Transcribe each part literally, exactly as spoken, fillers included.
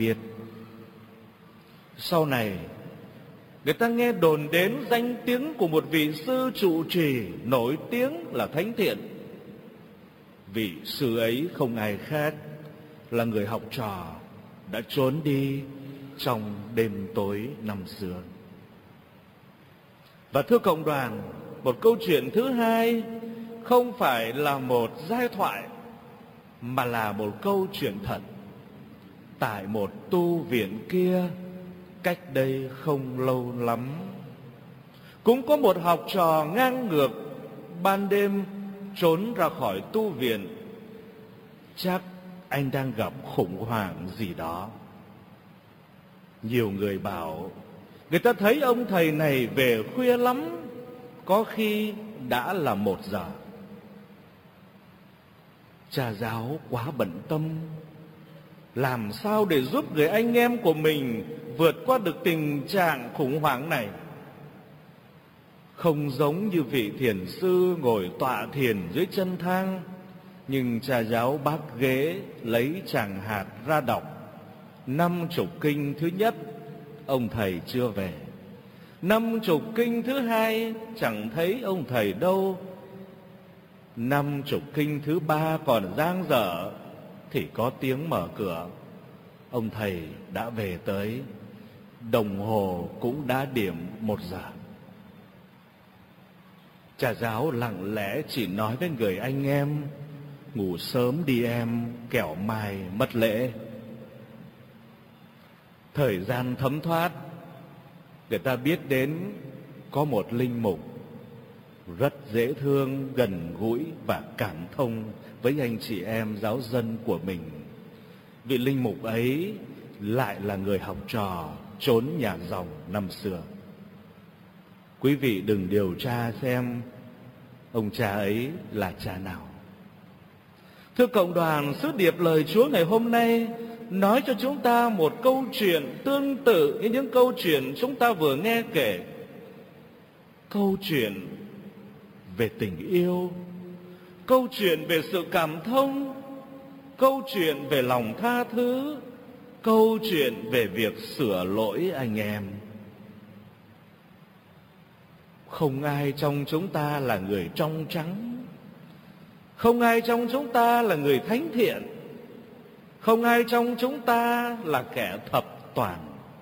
biết. Sau này, người ta nghe đồn đến danh tiếng của một vị sư trụ trì nổi tiếng là thánh thiện. Vị sư ấy không ai khác là người học trò đã trốn đi trong đêm tối năm xưa. Và thưa cộng đoàn, một câu chuyện thứ hai không phải là một giai thoại, mà là một câu chuyện thật. Tại một tu viện kia, cách đây không lâu lắm, cũng có một học trò ngang ngược ban đêm trốn ra khỏi tu viện. Chắc anh đang gặp khủng hoảng gì đó. Nhiều người bảo người ta thấy ông thầy này về khuya lắm, có khi đã là một giờ. Cha giáo quá bận tâm, làm sao để giúp người anh em của mình vượt qua được tình trạng khủng hoảng này. Không giống như vị thiền sư ngồi tọa thiền dưới chân thang, nhưng cha giáo bác ghế lấy tràng hạt ra đọc. Năm chục kinh thứ nhất, ông thầy chưa về. Năm chục kinh thứ hai, chẳng thấy ông thầy đâu. Năm chục kinh thứ ba còn dang dở, thì có tiếng mở cửa. Ông thầy đã về tới. Đồng hồ cũng đã điểm một giờ. Cha giáo lặng lẽ chỉ nói với người anh em: ngủ sớm đi em, kẻo mai mất lễ. Thời gian thấm thoát, người ta biết đến có một linh mục rất dễ thương, gần gũi và cảm thông với anh chị em giáo dân của mình. Vị linh mục ấy lại là người học trò trốn nhà dòng năm xưa. Quý vị đừng điều tra xem ông cha ấy là cha nào. Thưa cộng đoàn, sứ điệp lời Chúa ngày hôm nay nói cho chúng ta một câu chuyện tương tự như những câu chuyện chúng ta vừa nghe kể. Câu chuyện về tình yêu, câu chuyện về sự cảm thông, câu chuyện về lòng tha thứ, câu chuyện về việc sửa lỗi anh em. Không ai trong chúng ta là người trong trắng, không ai trong chúng ta là người thánh thiện, không ai trong chúng ta là kẻ thập toàn.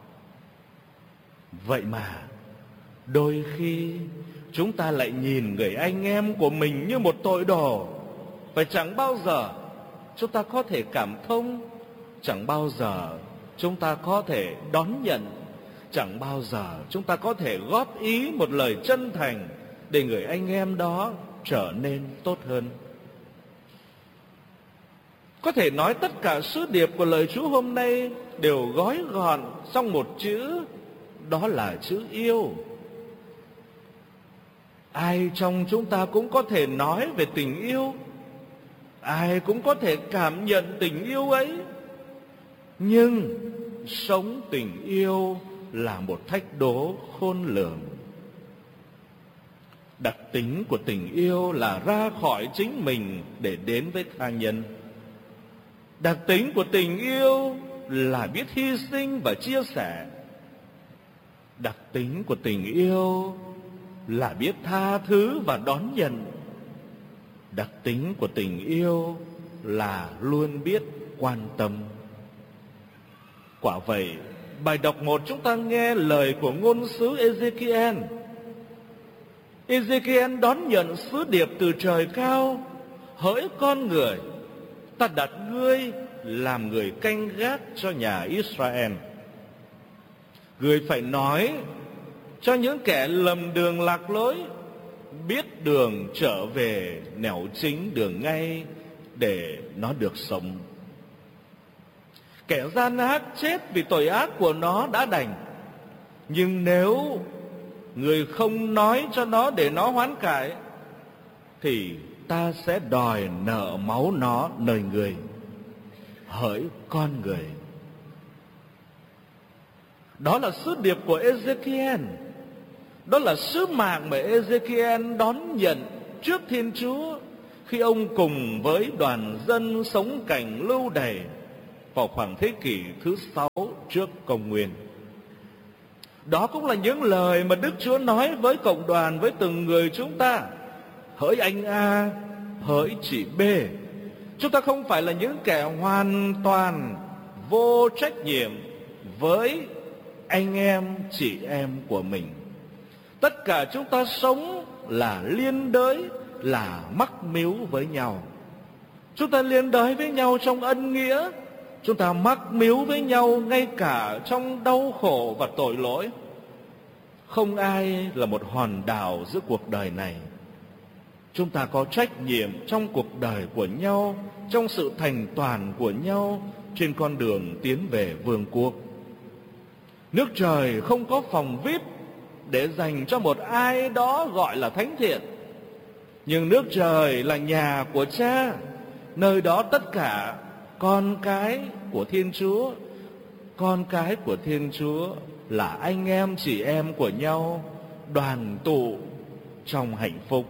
Vậy mà đôi khi chúng ta lại nhìn người anh em của mình như một tội đồ, và chẳng bao giờ chúng ta có thể cảm thông, chẳng bao giờ chúng ta có thể đón nhận, chẳng bao giờ chúng ta có thể góp ý một lời chân thành để người anh em đó trở nên tốt hơn. Có thể nói tất cả sứ điệp của lời Chúa hôm nay đều gói gọn trong một chữ, đó là chữ yêu. Ai trong chúng ta cũng có thể nói về tình yêu, ai cũng có thể cảm nhận tình yêu ấy. Nhưng sống tình yêu là một thách đố khôn lường. Đặc tính của tình yêu là ra khỏi chính mình để đến với tha nhân. Đặc tính của tình yêu là biết hy sinh và chia sẻ. Đặc tính của tình yêu là biết tha thứ và đón nhận. Đặc tính của tình yêu là luôn biết quan tâm. Quả vậy, bài đọc một chúng ta nghe lời của ngôn sứ Ezekiel. Ezekiel đón nhận sứ điệp từ trời cao: hỡi con người, ta đặt ngươi làm người canh gác cho nhà Israel. Ngươi phải nói cho những kẻ lầm đường lạc lối, biết đường trở về nẻo chính đường ngay để nó được sống. Kẻ gian ác chết vì tội ác của nó đã đành, nhưng nếu người không nói cho nó để nó hoán cải, thì ta sẽ đòi nợ máu nó nơi người. Hỡi con người. Đó là sứ điệp của Ezekiel. Đó là sứ mạng mà Ezekiel đón nhận trước Thiên Chúa khi ông cùng với đoàn dân sống cảnh lưu đày vào khoảng thế kỷ thứ sáu trước công nguyên. Đó cũng là những lời mà Đức Chúa nói với cộng đoàn, với từng người chúng ta. Hỡi anh A, hỡi chị B, chúng ta không phải là những kẻ hoàn toàn vô trách nhiệm với anh em, chị em của mình. Tất cả chúng ta sống là liên đới, là mắc mếu với nhau. Chúng ta liên đới với nhau trong ân nghĩa, chúng ta mắc mếu với nhau ngay cả trong đau khổ và tội lỗi. Không ai là một hòn đảo giữa cuộc đời này. Chúng ta có trách nhiệm trong cuộc đời của nhau, trong sự thành toàn của nhau trên con đường tiến về vương quốc. Nước trời không có phòng vi ai pi để dành cho một ai đó gọi là thánh thiện. Nhưng nước trời là nhà của Cha, nơi đó tất cả con cái của Thiên Chúa, con cái của Thiên Chúa là anh em chị em của nhau, đoàn tụ trong hạnh phúc.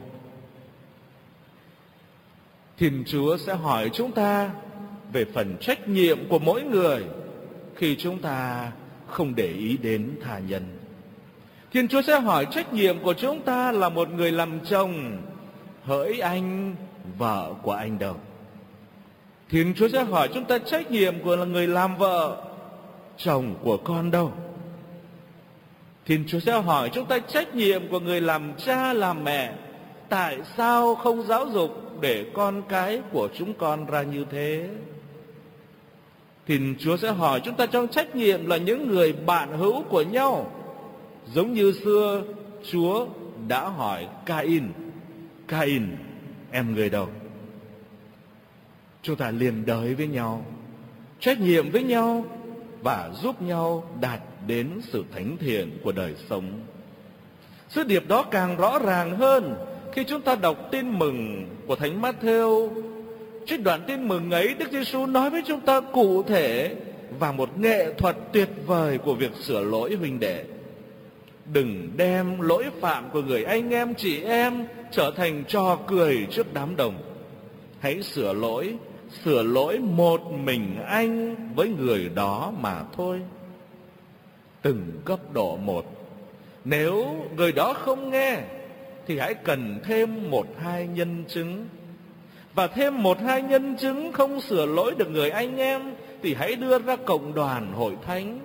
Thiên Chúa sẽ hỏi chúng ta về phần trách nhiệm của mỗi người khi chúng ta không để ý đến tha nhân. Thiên Chúa sẽ hỏi trách nhiệm của chúng ta là một người làm chồng. Hỡi anh, vợ của anh đâu? Thiên Chúa sẽ hỏi chúng ta trách nhiệm của là người làm vợ, chồng của con đâu? Thiên Chúa sẽ hỏi chúng ta trách nhiệm của người làm cha làm mẹ. Tại sao không giáo dục để con cái của chúng con ra như thế? Thiên Chúa sẽ hỏi chúng ta trong trách nhiệm là những người bạn hữu của nhau. Giống như xưa Chúa đã hỏi Cain, Cain, em người đâu? Chúng ta liền đới với nhau, trách nhiệm với nhau và giúp nhau đạt đến sự thánh thiện của đời sống. Sứ điệp đó càng rõ ràng hơn khi chúng ta đọc tin mừng của Thánh Mát-thêu. Trích đoạn tin mừng ấy, Đức Giêsu nói với chúng ta cụ thể và một nghệ thuật tuyệt vời của việc sửa lỗi huynh đệ. Đừng đem lỗi phạm của người anh em chị em trở thành trò cười trước đám đông. Hãy sửa lỗi, sửa lỗi một mình anh với người đó mà thôi. Từng cấp độ một. Nếu người đó không nghe thì hãy cần thêm một hai nhân chứng. Và thêm một hai nhân chứng không sửa lỗi được người anh em thì hãy đưa ra cộng đoàn hội thánh.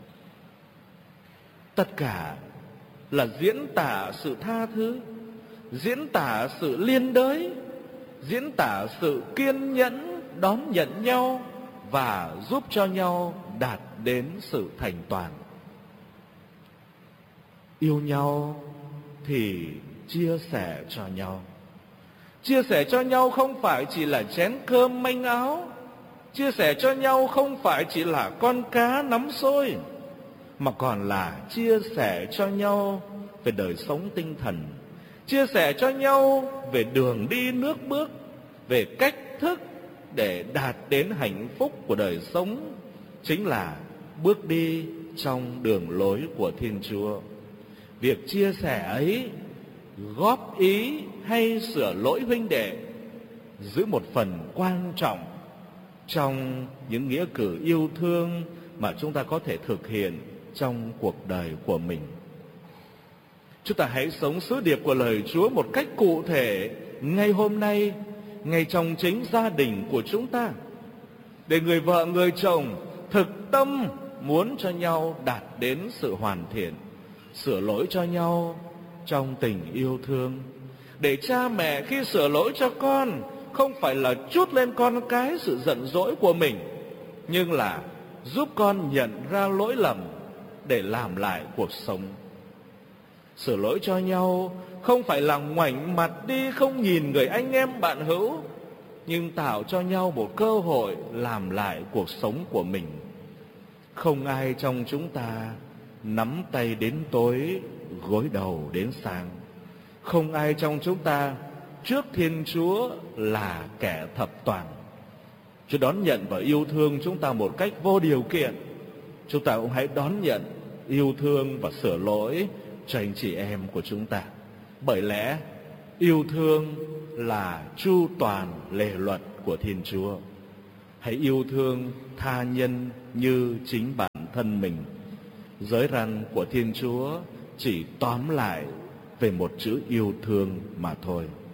Tất cả là diễn tả sự tha thứ, diễn tả sự liên đới, diễn tả sự kiên nhẫn đón nhận nhau và giúp cho nhau đạt đến sự thành toàn. Yêu nhau thì chia sẻ cho nhau. Chia sẻ cho nhau không phải chỉ là chén cơm manh áo. Chia sẻ cho nhau không phải chỉ là con cá nắm xôi, mà còn là chia sẻ cho nhau về đời sống tinh thần, chia sẻ cho nhau về đường đi nước bước, về cách thức để đạt đến hạnh phúc của đời sống, chính là bước đi trong đường lối của Thiên Chúa. Việc chia sẻ ấy, góp ý hay sửa lỗi huynh đệ, giữ một phần quan trọng trong những nghĩa cử yêu thương mà chúng ta có thể thực hiện trong cuộc đời của mình. Chúng ta hãy sống sứ điệp của lời Chúa một cách cụ thể ngay hôm nay, ngay trong chính gia đình của chúng ta, để người vợ người chồng thực tâm muốn cho nhau đạt đến sự hoàn thiện, sửa lỗi cho nhau trong tình yêu thương. Để cha mẹ khi sửa lỗi cho con không phải là trút lên con cái sự giận dỗi của mình, nhưng là giúp con nhận ra lỗi lầm để làm lại cuộc sống. Sửa lỗi cho nhau không phải là ngoảnh mặt đi không nhìn người anh em bạn hữu, nhưng tạo cho nhau một cơ hội làm lại cuộc sống của mình. Không ai trong chúng ta nắm tay đến tối, gối đầu đến sáng. Không ai trong chúng ta trước Thiên Chúa là kẻ thập toàn. Chúa đón nhận và yêu thương chúng ta một cách vô điều kiện. Chúng ta cũng hãy đón nhận, yêu thương và sửa lỗi cho anh chị em của chúng ta. Bởi lẽ yêu thương là chu toàn lề luật của Thiên Chúa. Hãy yêu thương tha nhân như chính bản thân mình. Giới răn của Thiên Chúa chỉ tóm lại về một chữ yêu thương mà thôi.